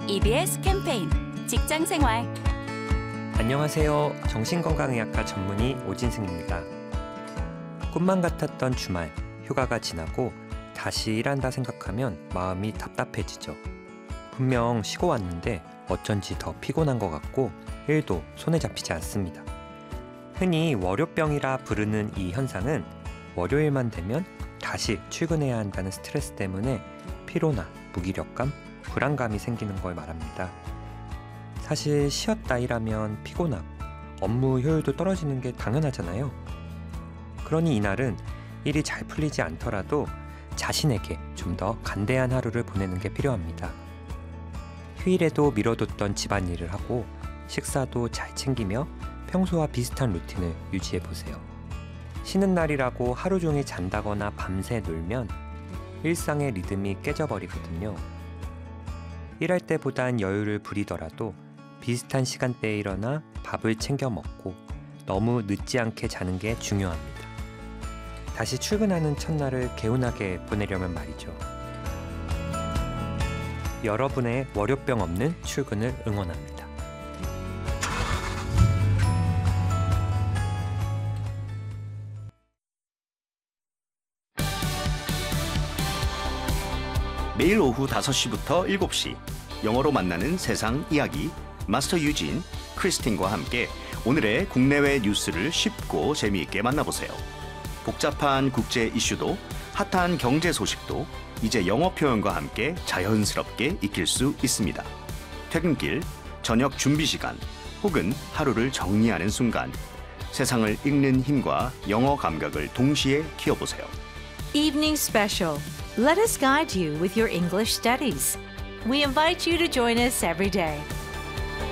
EBS 캠페인 직장생활. 안녕하세요. 정신건강의학과 전문의 오진승입니다. 꿈만 같았던 주말, 휴가가 지나고 다시 일한다 생각하면 마음이 답답해지죠. 분명 쉬고 왔는데 어쩐지 더 피곤한 것 같고 일도 손에 잡히지 않습니다. 흔히 월요병이라 부르는 이 현상은 월요일만 되면 다시 출근해야 한다는 스트레스 때문에 피로나 무기력감, 불안감이 생기는 걸 말합니다. 사실 쉬었다 일하면 피곤함, 업무 효율도 떨어지는 게 당연하잖아요. 그러니 이날은 일이 잘 풀리지 않더라도 자신에게 좀 더 간대한 하루를 보내는 게 필요합니다. 휴일에도 미뤄뒀던 집안일을 하고 식사도 잘 챙기며 평소와 비슷한 루틴을 유지해보세요. 쉬는 날이라고 하루 종일 잔다거나 밤새 놀면 일상의 리듬이 깨져버리거든요. 일할 때보단 여유를 부리더라도 비슷한 시간대에 일어나 밥을 챙겨 먹고 너무 늦지 않게 자는 게 중요합니다. 다시 출근하는 첫날을 개운하게 보내려면 말이죠. 여러분의 월요병 없는 출근을 응원합니다. 매일 오후 5시부터 7시 영어로 만나는 세상 이야기 마스터 유진, 크리스틴과 함께 오늘의 국내외 뉴스를 쉽고 재미있게 만나보세요. 복잡한 국제 이슈도 핫한 경제 소식도 이제 영어 표현과 함께 자연스럽게 익힐 수 있습니다. 퇴근길, 저녁 준비 시간 혹은 하루를 정리하는 순간 세상을 읽는 힘과 영어 감각을 동시에 키워보세요. Evening Special. Let us guide you with your English studies. We invite you to join us every day.